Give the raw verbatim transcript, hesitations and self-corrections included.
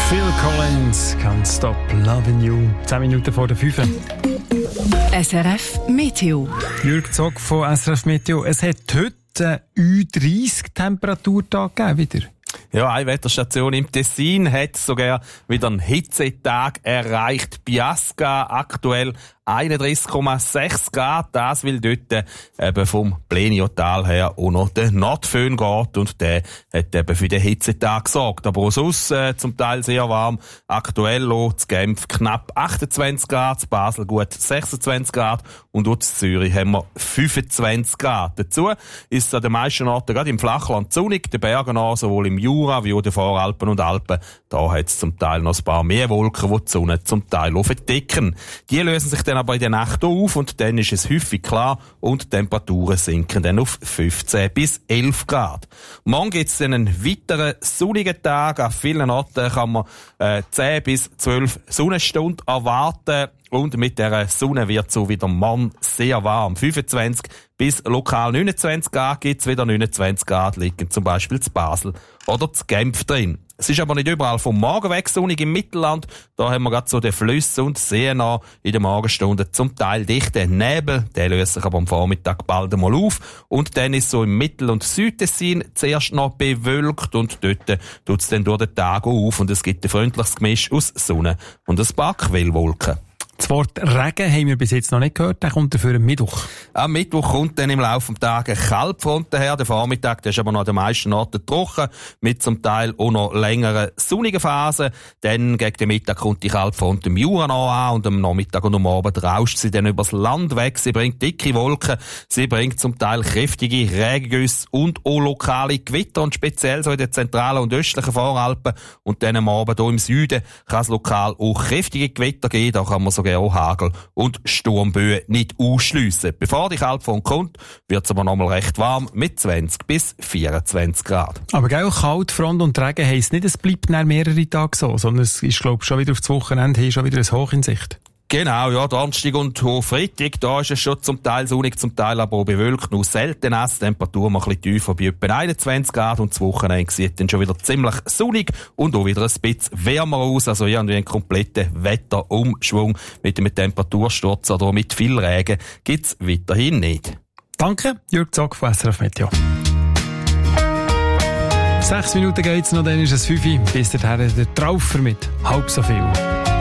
Phil Collins, Can't Stop Loving You. zehn Minuten vor der fünf. S R F Meteo. Jürg Zog von S R F Meteo. Es hat heute Ü dreißig Temperaturtag gegeben, wieder. Ja, eine Wetterstation im Tessin hat sogar wieder einen Hitzetag erreicht. Biasca aktuell einunddreißig Komma sechs Grad. Das, weil dort eben vom Pleniotal her auch noch der Nordföhn geht und der hat eben für den Hitzetag gesorgt. Aber auch sonst äh, zum Teil sehr warm. Aktuell auch zu Genf knapp achtundzwanzig Grad, zu Basel gut sechsundzwanzig Grad und auch zu Zürich haben wir fünfundzwanzig Grad. Dazu ist es an den meisten Orten, gerade im Flachland, sonnig, den Bergen an, sowohl im Jura wie auch den Voralpen und Alpen. Da hat es zum Teil noch ein paar mehr Wolken, die die Sonne zum Teil verdecken. Die lösen sich dann aber in der Nacht auf und dann ist es häufig klar und die Temperaturen sinken dann auf fünfzehn bis elf Grad. Morgen gibt es dann einen weiteren sonnigen Tag. An vielen Orten kann man äh, zehn bis zwölf Sonnenstunden erwarten. Und mit der Sonne wird so wieder morgen sehr warm. fünfundzwanzig bis lokal neunundzwanzig Grad gibt's wieder. neunundzwanzig Grad liegen zum Beispiel zu Basel oder zu Genf drin. Es ist aber nicht überall vom Morgen weg sonnig im Mittelland. Da haben wir gerade so den Flüsse und Seen an in den Morgenstunden. Zum Teil dichten Nebel. Der löst sich aber am Vormittag bald einmal auf. Und dann ist so im Mittel- und Südtessin zuerst noch bewölkt. Und dort tut's dann durch den Tag auf. Und es gibt ein freundliches Gemisch aus Sonne und ein paar Quellwolken. Das Wort Regen haben wir bis jetzt noch nicht gehört, der kommt dafür am Mittwoch. Am Mittwoch kommt dann im Laufe des Tages eine Kaltfront daher. Der Vormittag, der ist aber noch an den meisten Orten trocken, mit zum Teil auch noch längeren sonnigen Phasen. Dann gegen den Mittag kommt die Kaltfront im Jura noch an und am Nachmittag und am Abend rauscht sie dann übers Land weg. Sie bringt dicke Wolken, sie bringt zum Teil kräftige Regengüsse und auch lokale Gewitter und speziell so in den zentralen und östlichen Voralpen und dann am Abend hier im Süden kann es lokal auch kräftige Gewitter geben. Da kann man sogar auch Hagel und Sturmböen nicht ausschliessen. Bevor die Kaltfront kommt, wird es aber noch mal recht warm mit zwanzig bis vierundzwanzig Grad. Aber gell, Kaltfront und Regen heisst nicht, es bleibt nach mehrere Tage so, sondern es ist, glaube ich, schon wieder aufs Wochenende hin, schon wieder ein Hoch in Sicht. Genau, ja, Donnerstag und Freitag, da ist es schon zum Teil sonnig, zum Teil aber auch bewölkt, nur selten nass, Temperatur noch ein bisschen tiefer bei etwa einundzwanzig Grad und das Wochenende sieht dann schon wieder ziemlich sonnig und auch wieder ein bisschen wärmer aus, also irgendwie einen kompletten Wetterumschwung mit einem Temperatursturz oder mit viel Regen gibt's weiterhin nicht. Danke, Jürg Zog von S R F Meteo. Sechs Minuten geht's noch, dann ist es fünf. Bis dahin der Traufer mit halb so viel.